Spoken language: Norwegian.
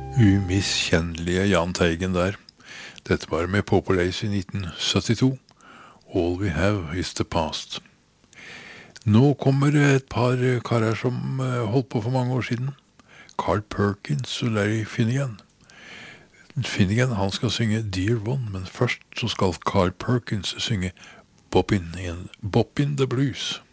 Umiskjennelige Jahn Teigen der. Dette var med Purple Haze i 1972. All we have is the past. Nå kommer et par karer som holdt på for mange år siden. Carl Perkins og Larry Finnegan. Finnegan han skal synge Dear One, men først så skal Carl Perkins synge Boppin' the Blues.